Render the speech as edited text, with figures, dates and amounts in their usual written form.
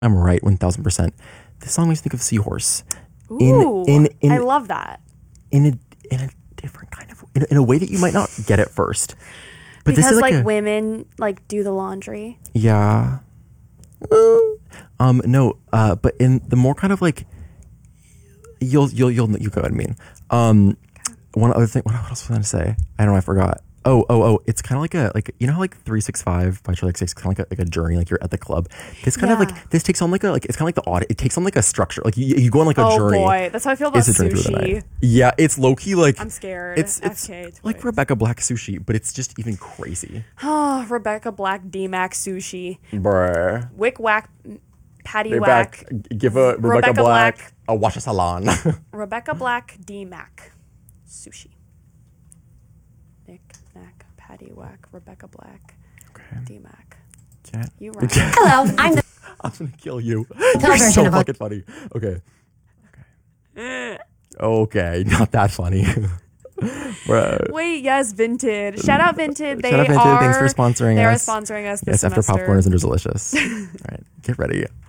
I'm right 1000%. This song makes me think of Seahorse. Ooh, I love that. In a different kind of in a way that you might not get at first. But Because this is like women like do the laundry. Yeah. No, but in the more kind of like you go what I mean. One other thing, what else was I gonna say? I don't know, I forgot. It's kind of like you know how like 365 by Charlie XCX kind of like a journey, like you're at the club. This kind of like this takes on like it's kind of like the audit. It takes on like a structure. Like you go on like a journey. Oh boy, that's how I feel about sushi. Yeah, it's low key like I'm scared. It's like Rebecca Black sushi, but it's just even crazy. Oh, Rebecca Black D-Mac sushi. Bruh. Wick whack. Patty whack. Give a Rebecca Black a wash a salon. Rebecca Black D-Mac sushi. Nick Nack Patty whack Rebecca Black D-Mac. You right. Hello, I'm gonna kill you. You're so fucking funny. Okay, not that funny. Wait, yes, Vinted. Shout out Vinted. Shout out Vinted. Thanks for sponsoring us. They are sponsoring us this semester. After popcorn isn't delicious. All right, get ready.